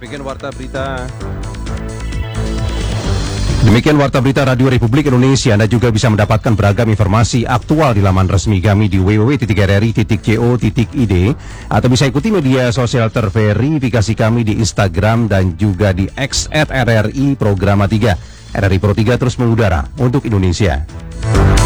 Demikian warta berita Radio Republik Indonesia. Anda juga bisa mendapatkan beragam informasi aktual di laman resmi kami di www.rri.co.id atau bisa ikuti media sosial terverifikasi kami di Instagram dan juga di X @RRI Programa 3. RRI Pro 3 terus mengudara untuk Indonesia.